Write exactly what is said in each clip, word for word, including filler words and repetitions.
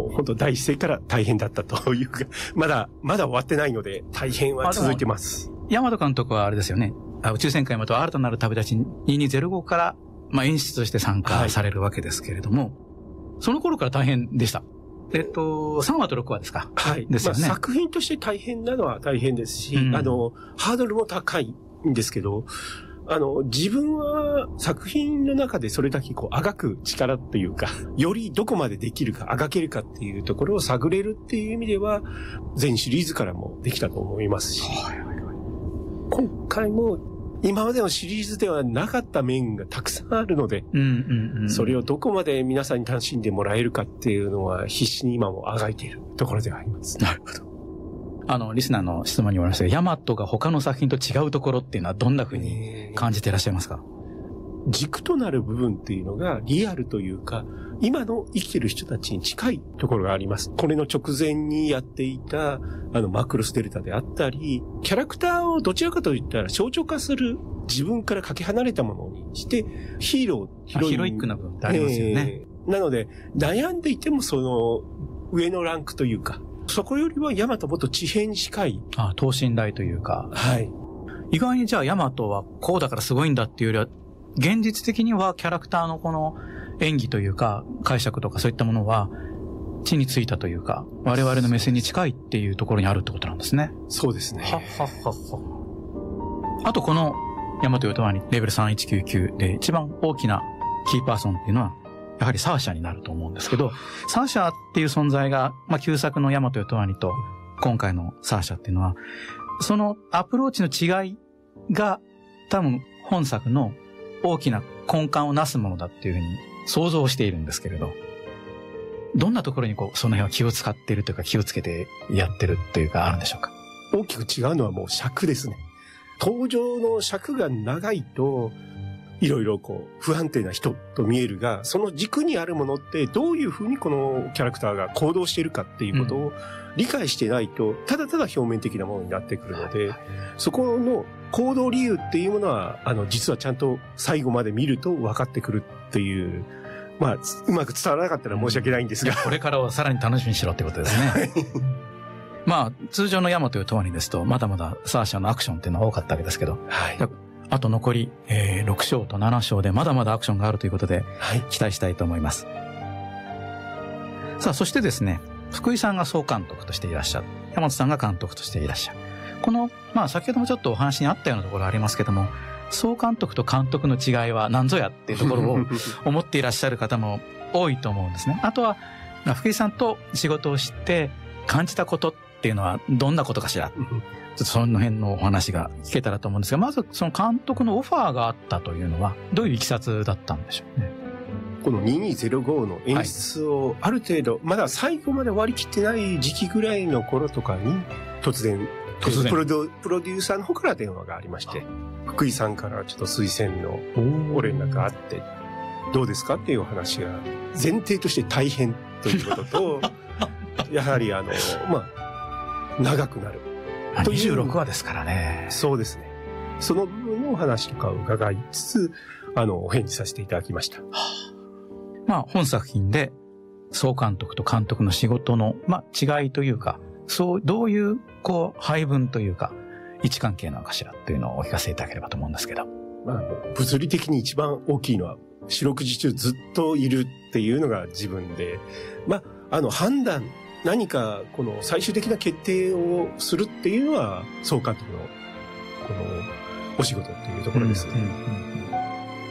もう本当第一声から大変だったというか、まだ、まだ終わってないので大変は続いてます。 大和監督はあれですよね。宇宙戦艦ヤマト新たなる旅立ちにせんにじゅうごから、まあ演出として参加されるわけですけれども、はい、その頃から大変でした。えっと、さんわとろくわですか。 はい。ですよね。まあ、作品として大変なのは大変ですし、うん、あの、ハードルも高いんですけど、あの、自分は作品の中でそれだけこう、あがく力っていうか、よりどこまでできるか、あがけるかっていうところを探れるっていう意味では、全シリーズからもできたと思いますし、はいはいはい、今回も今までのシリーズではなかった面がたくさんあるので、うんうんうん、それをどこまで皆さんに楽しんでもらえるかっていうのは必死に今もあがいているところではあります。 なるほど。あの、リスナーの質問にもありましたが、ヤマトが他の作品と違うところっていうのはどんな風に感じていらっしゃいますか？ 軸となる部分っていうのがリアルというか、今の生きてる人たちに近いところがあります。これの直前にやっていた、あの、マクロスデルタであったり、キャラクターをどちらかといったら象徴化する自分からかけ離れたものにして、ヒーロー、ヒロイン。 ヒロイックな部分ってありますよね。 えー、なので、悩んでいてもその、上のランクというか、そこよりはヤマトもっと地平に近い。 ああ、等身大というか。 はい。 意外にじゃあヤマトはこうだからすごいんだっていうよりは、現実的にはキャラクターのこの演技というか、解釈とかそういったものは、地についたというか、我々の目線に近いっていうところにあるってことなんですね。 そうですね。 はっはっはっは。あとこのヤマトヨトワニレベルさんいちきゅうきゅうで一番大きなキーパーソンっていうのは、やはりサーシャになると思うんですけど、サーシャっていう存在が、まあ、旧作のヤマトヨトワニと今回のサーシャっていうのは、そのアプローチの違いが多分本作の大きな根幹をなすものだっていうふうに想像しているんですけれど、どんなところにこう、その辺は気を使っているというか気をつけてやってるというかあるんでしょうか？ 大きく違うのはもう尺ですね。登場の尺が長いと、いろいろこう、不安定な人と見えるが、その軸にあるものってどういうふうにこのキャラクターが行動しているかっていうことを理解してないと、ただただ表面的なものになってくるので、そこの行動理由っていうものは、あの、実はちゃんと最後まで見ると分かってくるっていう、まあ、うまく伝わらなかったら申し訳ないんですが。 これからはさらに楽しみにしろってことですね。まあ、通常のヤマトヨトワニですと、まだまだサーシャのアクションっていうのは多かったわけですけど、はい、あと残り、えー、ろく章となな章でまだまだアクションがあるということで、はい、期待したいと思います。さあ、そしてですね、福井さんが総監督としていらっしゃる。山本さんが監督としていらっしゃる。この、まあ先ほどもちょっとお話にあったようなところありますけども、総監督と監督の違いは何ぞやっていうところを思っていらっしゃる方も多いと思うんですね。あとは、福井さんと仕事をして感じたことっていうのはどんなことかしら。ちょっとその辺のお話が聞けたらと思うんですが、まずその監督のオファーがあったというのはどういういきさつだったんでしょうね。 このにせんにじゅうごの演出をある程度、はい、まだ最後まで割り切ってない時期ぐらいの頃とかに突然、突然プロデュ、プロデューサーの方から電話がありまして、福井さんからちょっと推薦のご連絡があって、どうですかっていうお話が前提として大変ということと、やはりあの、まあ、長くなる。 にじゅうろくわですからね。 そうですね。その部分のお話とかを伺いつつ、あの、お返事させていただきました。はあ、 まあ、本作品で、総監督と監督の仕事の、まあ、違いというか、そう、どういう、こう、配分というか、位置関係なのかしらというのをお聞かせいただければと思うんですけど。 まあ、物理的に一番大きいのは、四六時中ずっといるっていうのが自分で、まあ、あの、判断、何か、この最終的な決定をするっていうのは、総監督の、この、お仕事っていうところですね。うんうんうん、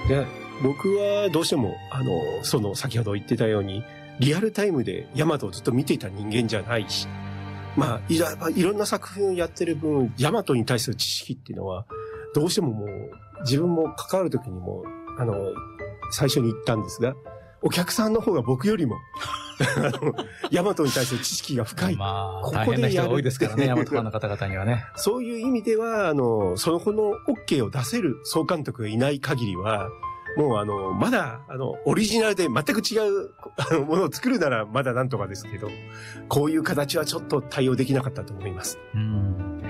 で、僕はどうしても、あの、その、先ほど言ってたように、リアルタイムでヤマトをずっと見ていた人間じゃないし、まあ、いろ、いろんな作品をやってる分、ヤマトに対する知識っていうのは、どうしてももう、自分も関わるときにも、あの、最初に言ったんですが、お客さんの方が僕よりも、ヤマトに対する知識が深い。 まあ、大変な人が多いですからね、ヤマトファンの方々にはね。 そういう意味では、あの、その子の OK を出せる総監督がいない限りは、もうあの、まだ、あの、オリジナルで全く違うあのものを作るならまだなんとかですけど、こういう形はちょっと対応できなかったと思います。 うん。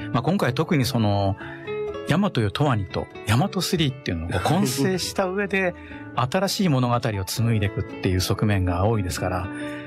まあ今回特にその、ヤマトよトワニとヤマトスリーっていうのを混成した上で、新しい物語を紡いでいくっていう側面が多いですから、